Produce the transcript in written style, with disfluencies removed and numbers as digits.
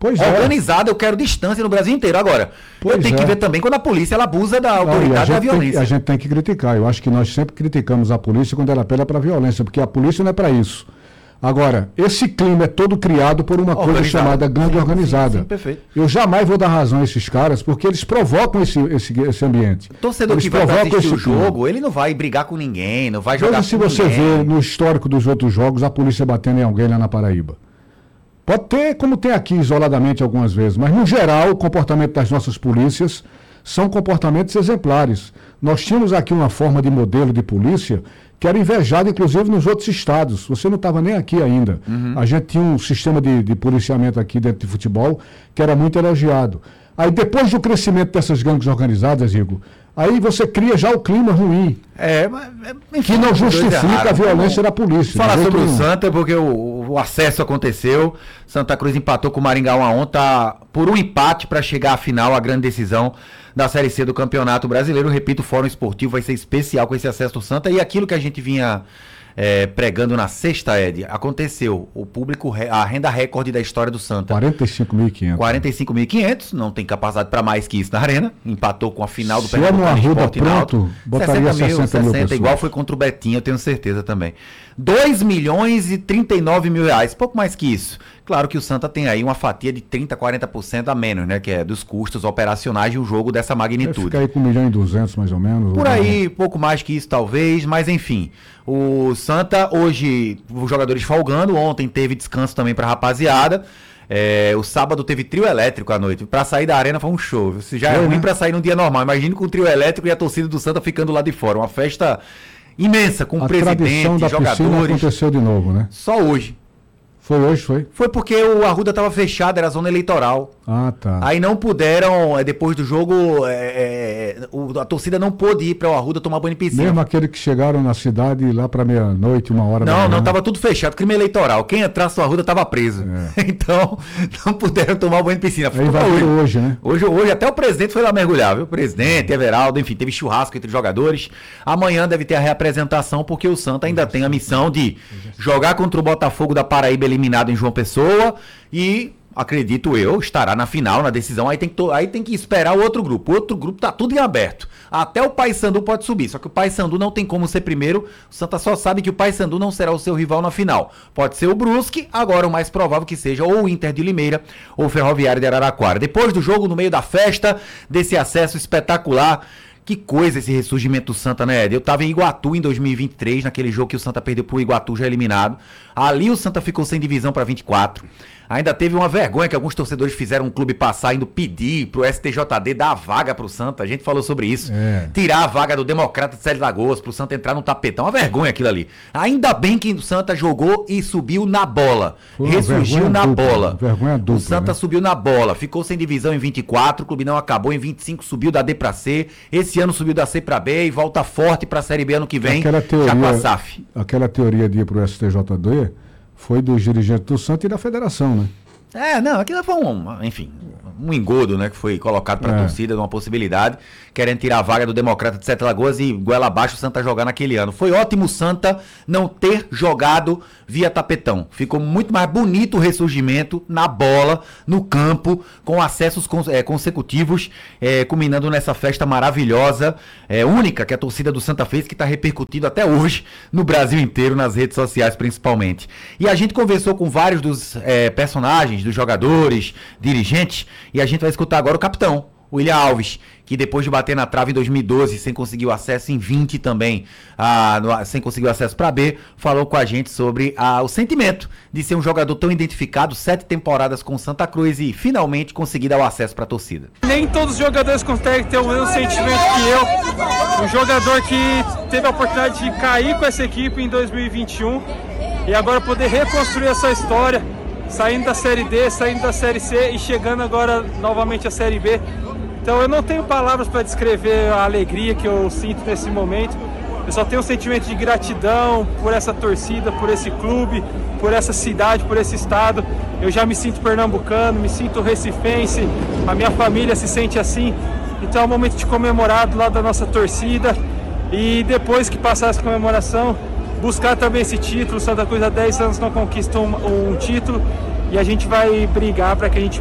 organizada, eu quero distância no Brasil inteiro. Agora, eu tenho que ver também quando a polícia ela abusa da autoridade da violência. A gente tem que criticar. Eu acho que nós sempre criticamos a polícia quando ela apela para a violência, porque a polícia não é para isso. Agora, esse clima é todo criado por uma coisa chamada gangue organizada. Sim, perfeito. Eu jamais vou dar razão a esses caras, porque eles provocam esse ambiente. O torcedor que vai assistir o jogo, ele não vai brigar com ninguém, não vai jogar com ninguém. Se você vê no histórico dos outros jogos, a polícia batendo em alguém lá na Paraíba. Pode ter, como tem aqui isoladamente algumas vezes, mas no geral o comportamento das nossas polícias são comportamentos exemplares. Nós tínhamos aqui uma forma de modelo de polícia que era invejada, inclusive, nos outros estados. Você não estava nem aqui ainda. A gente tinha um sistema de policiamento aqui dentro de futebol que era muito elogiado. Aí, depois do crescimento dessas gangues organizadas, Igor, aí você cria já o clima ruim. Enfim, que não justifica a violência da polícia. Falar sobre o Santa, porque o acesso aconteceu. Santa Cruz empatou com o Maringá 1-1, tá por um empate para chegar à final, a grande decisão da Série C do Campeonato Brasileiro. Repito, o Fórum Esportivo vai ser especial com esse acesso do Santa. E aquilo que a gente vinha pregando na sexta, Ed, aconteceu. O público, a renda recorde da história do Santa. 45.500. 45.500, não tem capacidade para mais que isso na arena. Empatou com a final do Pernambucano Esporte pronto, botaria 60 mil pessoas. Igual foi contra o Betinho, eu tenho certeza também. 2.039 mil reais, pouco mais que isso. Claro que o Santa tem aí uma fatia de 30%, 40% a menos, né? Que é dos custos operacionais de um jogo dessa magnitude. Fica aí com 1.200.000 mais ou menos. Por aí, pouco mais que isso talvez, mas enfim. O Santa hoje, os jogadores folgando, ontem teve descanso também pra rapaziada. O sábado teve trio elétrico à noite. Pra sair da arena foi um show. Se já é ruim pra sair num dia normal, imagine com o trio elétrico e a torcida do Santa ficando lá de fora. Uma festa imensa, com o presidente, da jogadores. Aconteceu de novo, né? Só hoje. Foi hoje, foi? Foi porque o Arruda estava fechado, era zona eleitoral. Ah, tá. Aí não puderam, depois do jogo, a torcida não pôde ir para o Arruda tomar banho de piscina. Mesmo aquele que chegaram na cidade lá para meia-noite, 1h da manhã. Não, estava tudo fechado, crime eleitoral. Quem entrasse no Arruda estava preso. Então, não puderam tomar banho de piscina. Aí vai hoje, né? Hoje até o presidente foi lá mergulhar, viu? O presidente, Everaldo, enfim, teve churrasco entre jogadores. Amanhã deve ter a reapresentação, porque o Santa ainda tem a missão de jogar contra o Botafogo da Paraíba eliminado em João Pessoa e, acredito eu, estará na final, na decisão. Aí tem que esperar o outro grupo. O outro grupo tá tudo em aberto. Até o Paysandu pode subir, só que o Paysandu não tem como ser primeiro. O Santa só sabe que o Paysandu não será o seu rival na final. Pode ser o Brusque, agora o mais provável que seja ou o Inter de Limeira ou o Ferroviário de Araraquara. Depois do jogo, no meio da festa, desse acesso espetacular. Que coisa esse ressurgimento do Santa, né, Ed? Eu tava em Iguatu em 2023, naquele jogo que o Santa perdeu pro Iguatu já eliminado. Ali o Santa ficou sem divisão para 24. Ainda teve uma vergonha que alguns torcedores fizeram um clube passar indo pedir pro STJD dar a vaga pro Santa. A gente falou sobre isso. Tirar a vaga do Democrata de Sete Lagoas pro Santa entrar no tapetão. Uma vergonha aquilo ali. Ainda bem que o Santa jogou e subiu na bola. Ressurgiu na bola. Vergonha dupla, o Santa subiu na bola. Ficou sem divisão em 24. O clube não acabou em 25. Subiu da D pra C. Esse ano subiu da C pra B e volta forte pra Série B ano que vem. Já com a SAF. Aquela teoria de ir pro STJD foi dos dirigentes do Santa e da federação, né? Aquilo foi um engodo, né, que foi colocado para a torcida, de uma possibilidade, querendo tirar a vaga do Democrata de Sete Lagoas e goela abaixo o Santa jogar naquele ano. Foi ótimo o Santa não ter jogado via tapetão. Ficou muito mais bonito o ressurgimento na bola, no campo, com acessos consecutivos, culminando nessa festa maravilhosa, única que a torcida do Santa fez, que está repercutindo até hoje no Brasil inteiro, nas redes sociais principalmente. E a gente conversou com vários dos personagens, dos jogadores, dirigentes, e a gente vai escutar agora o capitão, William Alves, que depois de bater na trave em 2012, sem conseguir o acesso em 20 também, sem conseguir o acesso para B, falou com a gente sobre o sentimento de ser um jogador tão identificado, 7 temporadas com Santa Cruz e finalmente conseguir dar o acesso para a torcida. Nem todos os jogadores conseguem ter o mesmo sentimento que eu, um jogador que teve a oportunidade de cair com essa equipe em 2021 e agora poder reconstruir essa história, saindo da Série D, saindo da Série C e chegando agora novamente à Série B. Então eu não tenho palavras para descrever a alegria que eu sinto nesse momento. Eu só tenho um sentimento de gratidão por essa torcida, por esse clube, por essa cidade, por esse estado. Eu já me sinto pernambucano, me sinto recifense, a minha família se sente assim. Então é um momento de comemorar do lado da nossa torcida e depois que passar essa comemoração, buscar também esse título. Santa Cruz há 10 anos não conquista um título e a gente vai brigar para que a gente